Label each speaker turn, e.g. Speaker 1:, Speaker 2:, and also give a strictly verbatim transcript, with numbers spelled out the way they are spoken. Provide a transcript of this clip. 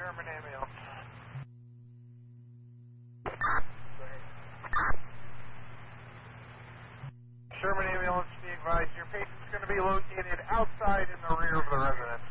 Speaker 1: Sherman ambulance. Sherman ambulance, be advised, your patient's going to be located outside in the rear of the residence.